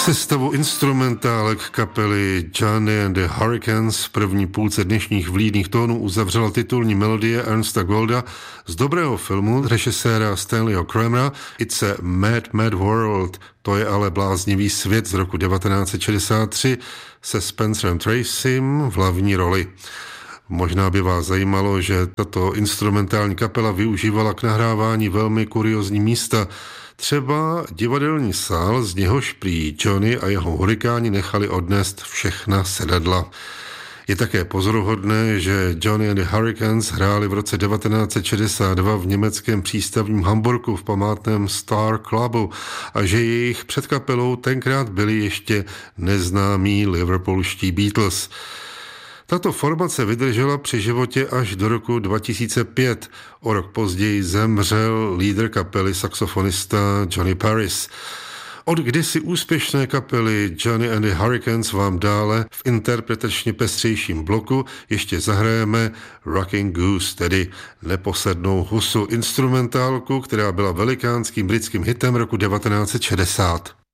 Sestavu instrumentálek kapely Johnny and the Hurricanes v první půlce dnešních vlídných tónů uzavřela titulní melodie Ernesta Golda z dobrého filmu režiséra Stanleyho Kramera It's a Mad, Mad World. To je ale bláznivý svět z roku 1963 se Spencerem Tracym v hlavní roli. Možná by vás zajímalo, že tato instrumentální kapela využívala k nahrávání velmi kuriózní místa. Třeba divadelní sál, z něhož prý Johnny a jeho hurikáni nechali odnést všechna sedadla. Je také pozoruhodné, že Johnny and the Hurricanes hráli v roce 1962 v německém přístavním Hamburku v památném Star Clubu a že jejich před kapelou tenkrát byli ještě neznámí liverpoolští Beatles. Tato formace vydržela při životě až do roku 2005. O rok později zemřel lídr kapely saxofonista Johnny Paris. Od kdysi úspěšné kapely Johnny and the Hurricanes vám dále v interpretačně pestřejším bloku ještě zahrajeme Rocking Goose, tedy neposednou husu, instrumentálku, která byla velikánským britským hitem roku 1960.